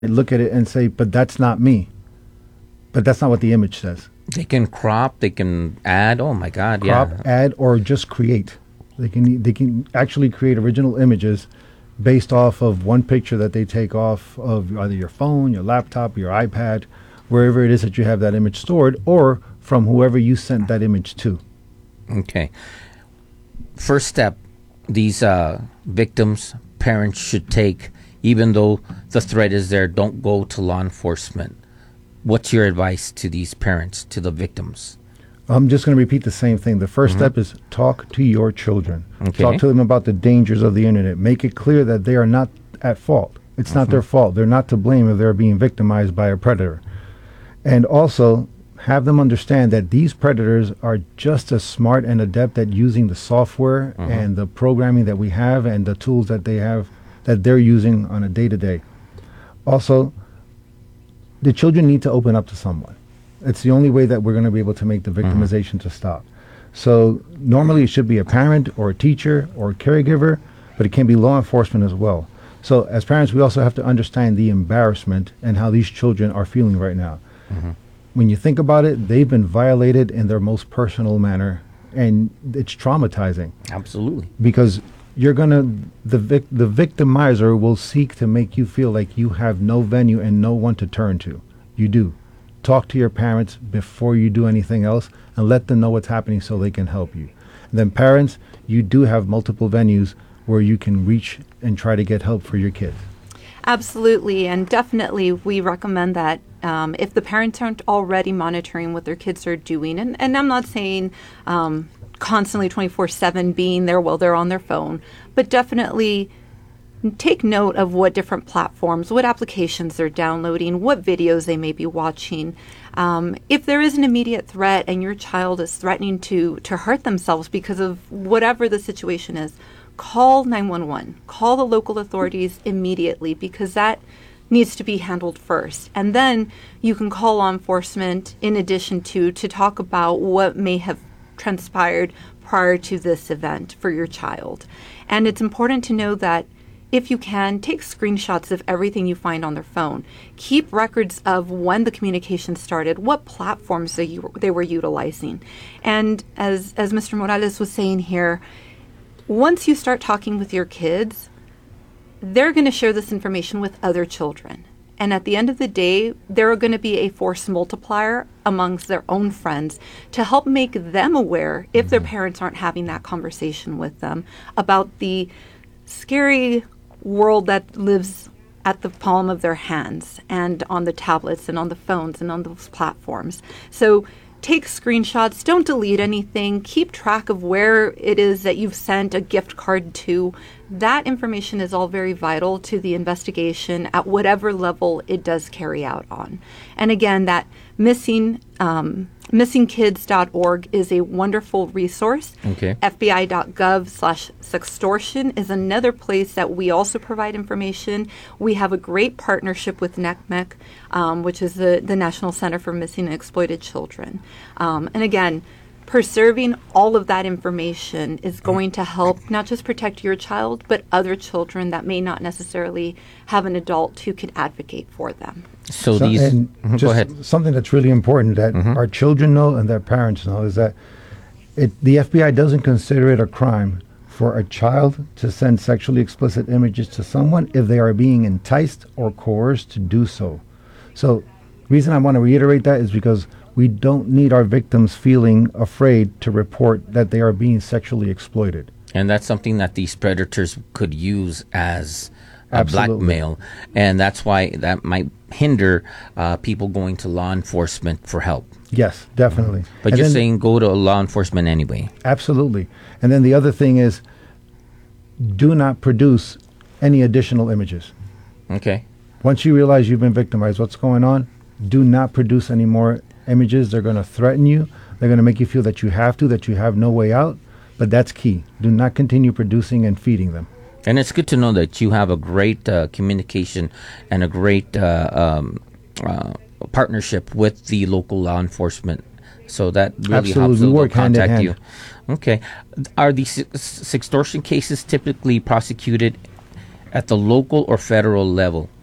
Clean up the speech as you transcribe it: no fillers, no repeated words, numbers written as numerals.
look at it and say, but that's not me. But that's not what the image says. They can crop, they can add. Oh my God, Crop, yeah. add, or just create. They can actually create original images based off of one picture that they take off of either your phone, your laptop, your iPad, wherever it is that you have that image stored, or from whoever you sent that image to. Okay. First step, these victims, parents should take, even though the threat is there, don't go to law enforcement. What's your advice to these parents, to the victims? I'm just going to repeat the same thing. The first step is talk to your children. Okay. Talk to them about the dangers of the internet. Make it clear that they are not at fault. It's not their fault. They're not to blame if they're being victimized by a predator. And also have them understand that these predators are just as smart and adept at using the software and the programming that we have and the tools that they have that they're using on a day-to-day. Also, the children need to open up to someone. It's the only way that we're going to be able to make the victimization to stop. So normally it should be a parent or a teacher or a caregiver, but it can be law enforcement as well. So as parents, we also have to understand the embarrassment and how these children are feeling right now. When you think about it, they've been violated in their most personal manner, and it's traumatizing Absolutely. because the victimizer will seek to make you feel like you have no venue and no one to turn to. You do. Talk to your parents before you do anything else and let them know what's happening so they can help you. And then parents, you do have multiple venues where you can reach and try to get help for your kids. Absolutely, and definitely we recommend that if the parents aren't already monitoring what their kids are doing, and I'm not saying constantly 24/7 being there while they're on their phone, but definitely take note of what different platforms, what applications they're downloading, what videos they may be watching. If there is an immediate threat and your child is threatening to hurt themselves because of whatever the situation is, call 911. Call the local authorities immediately because that needs to be handled first. And then you can call law enforcement in addition to talk about what may have transpired prior to this event for your child. And it's important to know that if you can, take screenshots of everything you find on their phone. Keep records of when the communication started, what platforms they were utilizing. And as Mr. Morales was saying here, once you start talking with your kids, they're going to share this information with other children. And at the end of the day, they're going to be a force multiplier amongst their own friends to help make them aware, if their parents aren't having that conversation with them, about the scary world that lives at the palm of their hands and on the tablets and on the phones and on those platforms. So take screenshots, don't delete anything, keep track of where it is that you've sent a gift card to. That information is all very vital to the investigation at whatever level it does carry out on. And again, that missingkids.org is a wonderful resource. Okay. FBI.gov/sextortion is another place that we also provide information. We have a great partnership with NCMEC, which is the National Center for Missing and Exploited Children. And again, preserving all of that information is going to help not just protect your child, but other children that may not necessarily have an adult who can advocate for them. So these... And Go just ahead. something that's really important that our children know and their parents know is that the FBI doesn't consider it a crime for a child to send sexually explicit images to someone if they are being enticed or coerced to do so. So the reason I want to reiterate that is because we don't need our victims feeling afraid to report that they are being sexually exploited. And that's something that these predators could use as a Absolutely. blackmail. And that's why that might hinder people going to law enforcement for help. Yes, definitely. But And you're then- saying go to law enforcement anyway. Absolutely. And then the other thing is, do not produce any additional images. Okay. Once you realize you've been victimized, what's going on? Do not produce any more images. They're going to threaten you. They're going to make you feel that you have no way out. But that's key. Do not continue producing and feeding them. And it's good to know that you have a great communication and a great partnership with the local law enforcement. So that really Absolutely. helps We them work hand in contact hand. you. Okay. Are these sextortion cases typically prosecuted at the local or federal level?